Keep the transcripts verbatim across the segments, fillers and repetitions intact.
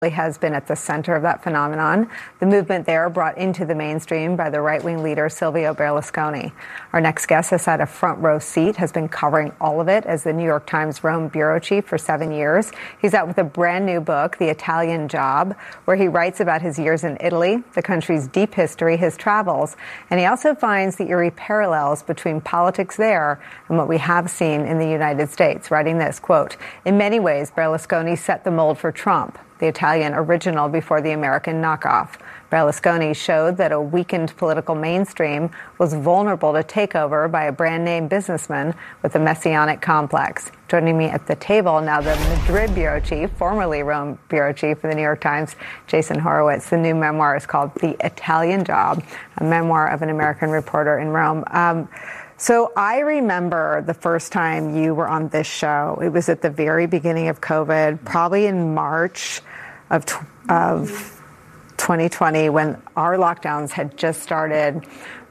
has been at the center of that phenomenon. The movement there brought into the mainstream by the right-wing leader Silvio Berlusconi. Our next guest has had a front row seat, has been covering all of it as the New York Times Rome bureau chief for seven years. He's out with a brand new book, The Italian Job, where he writes about his years in Italy, the country's deep history, his travels, and he also finds the eerie parallels between politics there and what we have seen in the United States, writing this, quote, "In many ways, Berlusconi set the mold for Trump, the Italian original before the American knockoff. Berlusconi showed that a weakened political mainstream was vulnerable to takeover by a brand-name businessman with a messianic complex." Joining me at the table now, the Madrid bureau chief, formerly Rome bureau chief for the New York Times, Jason Horowitz. The new memoir is called The Italian Job, a memoir of an American reporter in Rome. Um, So I remember the first time you were on this show. It was at the very beginning of COVID, probably in March of of twenty twenty, when our lockdowns had just started,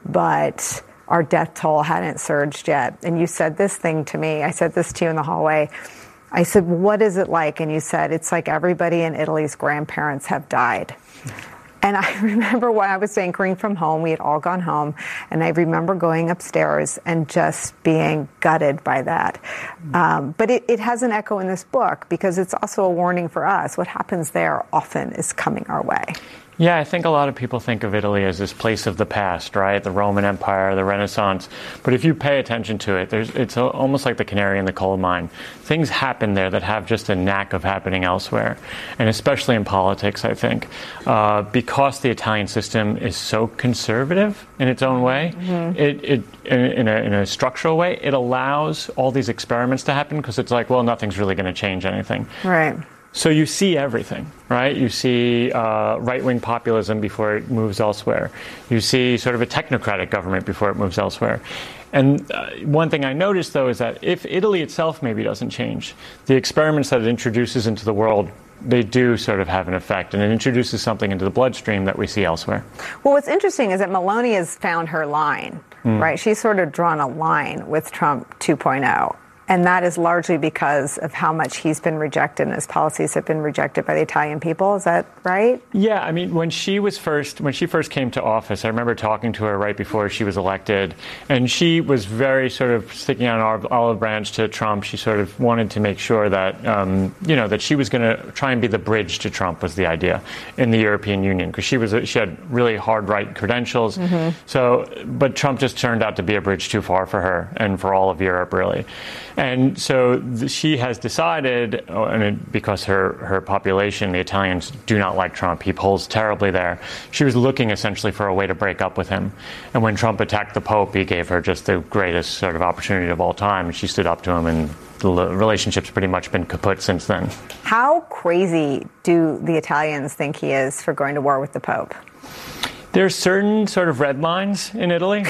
but our death toll hadn't surged yet. And you said this thing to me. I said this to you in the hallway. I said, "What is it like?" And you said, "It's like everybody in Italy's grandparents have died." And I remember when I was anchoring from home, we had all gone home, and I remember going upstairs and just being gutted by that. Um, but it, it has an echo in this book because it's also a warning for us. What happens there often is coming our way. Yeah, I think a lot of people think of Italy as this place of the past, right? The Roman Empire, the Renaissance. But if you pay attention to it, there's, it's a, almost like the canary in the coal mine. Things happen there that have just a knack of happening elsewhere, and especially in politics, I think. Uh, because the Italian system is so conservative in its own way, mm-hmm. it, it in, in, a, in a structural way, it allows all these experiments to happen because it's like, well, nothing's really going to change anything. Right. So you see everything, right? You see uh, right-wing populism before it moves elsewhere. You see sort of a technocratic government before it moves elsewhere. And uh, one thing I noticed, though, is that if Italy itself maybe doesn't change, the experiments that it introduces into the world, they do sort of have an effect, and it introduces something into the bloodstream that we see elsewhere. Well, what's interesting is that Meloni has found her line, mm. right? She's sort of drawn a line with Trump two point oh. And that is largely because of how much he's been rejected and his policies have been rejected by the Italian people. Is that right? Yeah, I mean, when she was first, when she first came to office, I remember talking to her right before she was elected, and she was very sort of sticking out an olive branch to Trump. She sort of wanted to make sure that, um, you know, that she was going to try and be the bridge to Trump was the idea in the European Union, because she was she had really hard right credentials. Mm-hmm. So, but Trump just turned out to be a bridge too far for her and for all of Europe, really. And so th- she has decided, oh, and it, because her, her population, the Italians, do not like Trump. He polls terribly there. She was looking essentially for a way to break up with him. And when Trump attacked the Pope, he gave her just the greatest sort of opportunity of all time. And she stood up to him, and the relationship's pretty much been kaput since then. How crazy do the Italians think he is for going to war with the Pope? There's certain sort of red lines in Italy.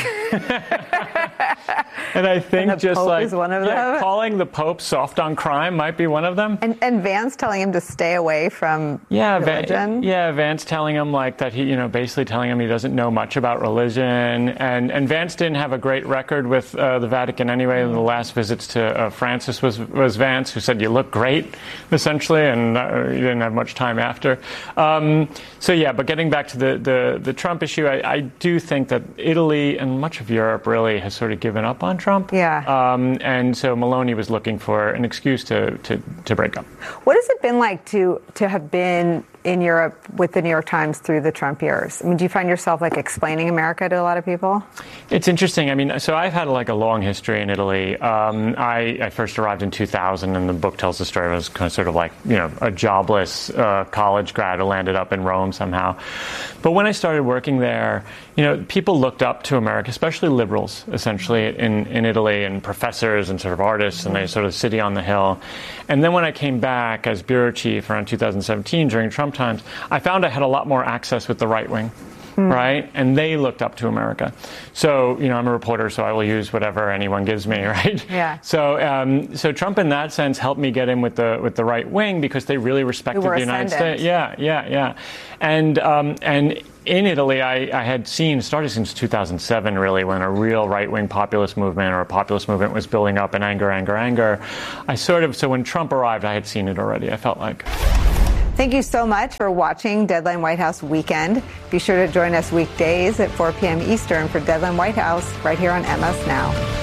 And I think and just Pope like is one of yeah, them. calling the Pope soft on crime might be one of them. And, and Vance telling him to stay away from yeah, religion. Va- yeah, Vance telling him like that he, you know, basically telling him he doesn't know much about religion. And and Vance didn't have a great record with uh, the Vatican anyway. Mm. The last visits to uh, Francis was was Vance, who said you look great, essentially, and uh, he didn't have much time after. Um, so yeah, but getting back to the the, the Trump issue, I, I do think that Italy and much of Europe really has sort of given up on Trump. Yeah. Um, and so Meloni was looking for an excuse to, to, to break up. What has it been like to to have been in Europe with the New York Times through the Trump years? I mean, do you find yourself like explaining America to a lot of people? It's interesting. I mean, so I've had like a long history in Italy. Um, I, I first arrived in two thousand, and the book tells the story. I was kind of sort of like, you know, a jobless uh, college grad who landed up in Rome somehow. But when I started working there, you know, people looked up to America, especially liberals, essentially, in, in Italy, and professors and sort of artists, and they sort of city on the hill. And then when I came back as bureau chief around two thousand seventeen during Trump times, I found I had a lot more access with the right wing. Mm. Right? And they looked up to America. So, you know, I'm a reporter, so I will use whatever anyone gives me, right? Yeah. So, um, so Trump, in that sense, helped me get in with the with the right wing because they really respected the United States. Yeah, yeah, yeah. And um, and in Italy, I, I had seen, started since two thousand seven, really, when a real right-wing populist movement or a populist movement was building up, and anger, anger, anger. I sort of, so when Trump arrived, I had seen it already, I felt like. Thank you so much for watching Deadline White House Weekend. Be sure to join us weekdays at four p.m. Eastern for Deadline White House right here on M S Now.